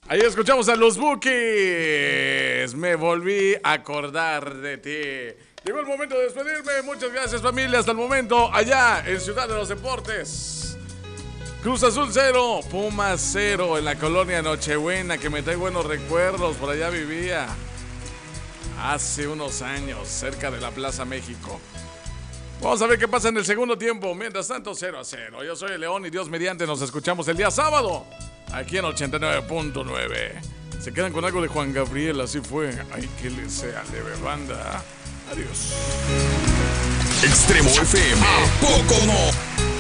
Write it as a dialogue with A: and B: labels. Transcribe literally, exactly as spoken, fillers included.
A: Ahí escuchamos a los Bukis. Me volví a acordar de ti. Llegó el momento de despedirme. Muchas gracias, familia. Hasta el momento, allá en Ciudad de los Deportes. Cruz Azul cero, Pumas cero en la colonia Nochebuena, que me trae buenos recuerdos. Por allá vivía hace unos años, cerca de la Plaza México. Vamos a ver qué pasa en el segundo tiempo. Mientras tanto, cero a cero. Yo soy el León y Dios mediante nos escuchamos el día sábado. Aquí en ochenta y nueve punto nueve. Se quedan con algo de Juan Gabriel, así fue. Ay, que le sea leve, banda. Adiós.
B: Extremo F M. ¿A poco no?